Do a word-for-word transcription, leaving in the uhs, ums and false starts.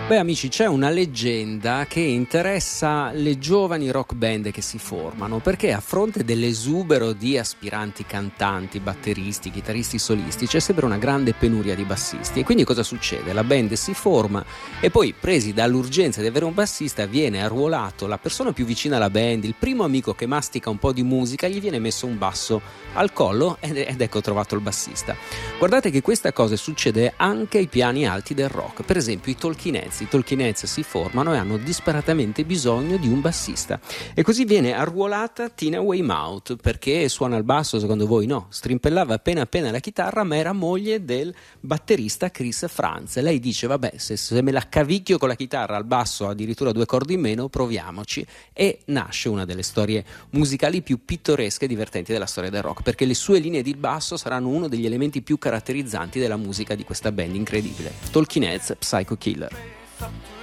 Beh amici, c'è una leggenda che interessa le giovani rock band che si formano, perché a fronte dell'esubero di aspiranti cantanti, batteristi, chitarristi solisti, c'è sempre una grande penuria di bassisti. E quindi cosa succede? La band si forma e poi, presi dall'urgenza di avere un bassista, viene arruolato la persona più vicina alla band, il primo amico che mastica un po' di musica, gli viene messo un basso al collo ed, ed ecco trovato il bassista. Guardate che questa cosa succede anche ai piani alti del rock. Per esempio i Talking Heads I Talking Heads si formano e hanno disperatamente bisogno di un bassista, e così viene arruolata Tina Weymouth. Perché suona il basso? Secondo voi no, strimpellava appena appena la chitarra, ma era moglie del batterista Chris Frantz. Lei dice vabbè, se, se me la cavicchio con la chitarra al basso addirittura due accordi in meno, proviamoci. E nasce una delle storie musicali più pittoresche e divertenti della storia del rock, perché le sue linee di basso saranno uno degli elementi più caratterizzanti della musica di questa band incredibile. Talking Heads, Psycho Killer. Fuck